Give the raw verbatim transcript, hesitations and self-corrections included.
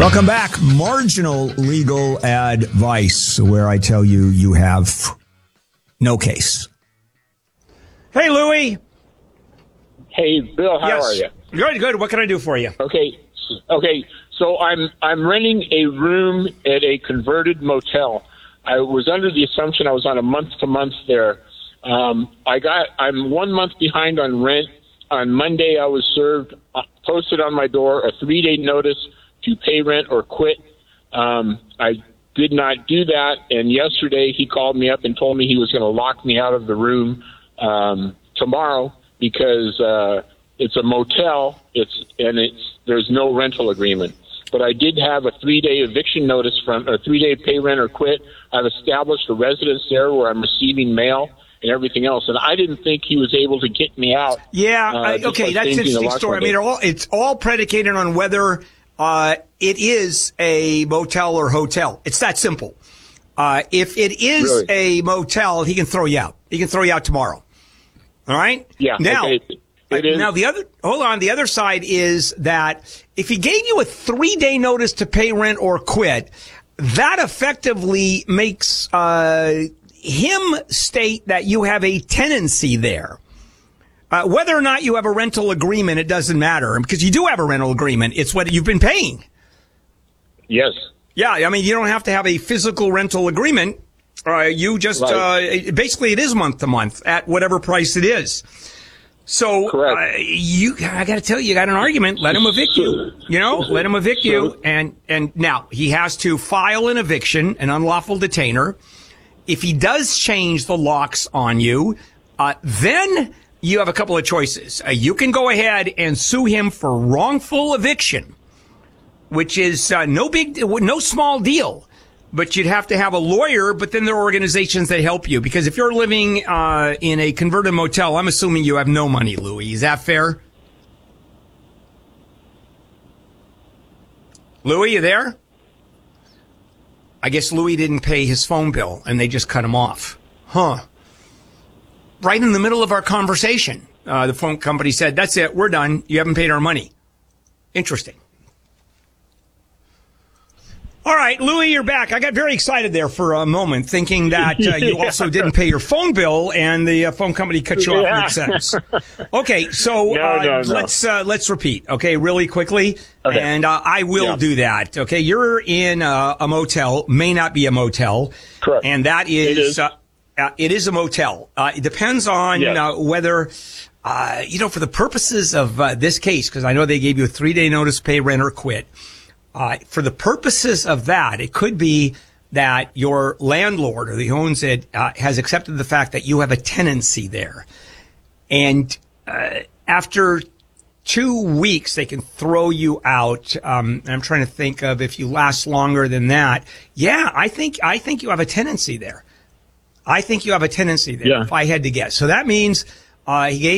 Welcome back. Marginal legal advice, where I tell you you have no case. Hey, Louie. Hey, Bill. How yes. are you? Good, good. What can I do for you? Okay, okay. So I'm I'm renting a room at a converted motel. I was under the assumption I was on a month to month there. Um, I got I'm one month behind on rent. On Monday, I was served uh, posted on my door a three day notice to pay rent or quit. Um, I did not do that, and yesterday he called me up and told me he was going to lock me out of the room um, tomorrow because uh, it's a motel. It's and it's there's no rental agreement. But I did have a three day eviction notice from a three day pay rent or quit. I've established a residence there where I'm receiving mail and everything else, and I didn't think he was able to get me out. Yeah, uh, I, okay, that's an interesting story. I mean, all, it's all predicated on whether uh, it is a motel or hotel. It's that simple. Uh, if it is Really? a motel, he can throw you out. He can throw you out tomorrow. All right? Yeah. Now, okay. It is. now the other, hold on, the other side is that if he gave you a three-day notice to pay rent or quit, that effectively makes uh, him state that you have a tenancy there. Uh, whether or not you have a rental agreement, it doesn't matter, because you do have a rental agreement. It's what you've been paying. Yes. Yeah, I mean, you don't have to have a physical rental agreement. Uh, you just, Right. uh, basically, it is month to month at whatever price it is. So, Correct. uh, you, I got to tell you, you got an argument. Let him evict you. You know, let him evict you. And, and now he has to file an eviction, an unlawful detainer. If he does change the locks on you, uh, then you have a couple of choices. Uh, you can go ahead and sue him for wrongful eviction, which is uh, no big, no small deal. But you'd have to have a lawyer, but then there are organizations that help you. Because if you're living uh, in a converted motel, I'm assuming you have no money, Louie. Is that fair? Louie, you there? I guess Louie didn't pay his phone bill, and they just cut him off. Huh. Right in the middle of our conversation, uh, the phone company said, that's it, we're done. You haven't paid our money. Interesting. All right, Louie, you're back. I got very excited there for a moment, thinking that uh, you Yeah. also didn't pay your phone bill, and the uh, phone company cut you Yeah. off mid-sentence. Okay, so No, uh, no, no. let's uh, let's repeat, okay, really quickly, Okay. and uh, I will Yeah. do that. Okay, you're in uh, a motel, may not be a motel, Correct. and that is It is. Uh, uh, it is a motel. Uh, it depends on Yes. uh, whether. Uh, you know, for the purposes of uh, this case, because I know they gave you a three-day notice, pay rent or quit. Uh, for the purposes of that, it could be that your landlord or the owns it uh, has accepted the fact that you have a tenancy there. And uh, after two weeks, they can throw you out. Um, I'm trying to think of if you last longer than that. Yeah, I think I think you have a tenancy there. I think you have a tenancy there, Yeah. if I had to guess. So that means uh, he gave